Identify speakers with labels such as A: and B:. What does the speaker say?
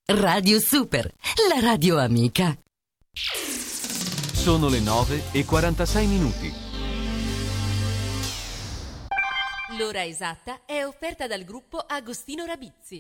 A: Radio Super, la radio amica.
B: Sono le 9:46.
C: L'ora esatta è offerta dal gruppo Agostino Rabizzi.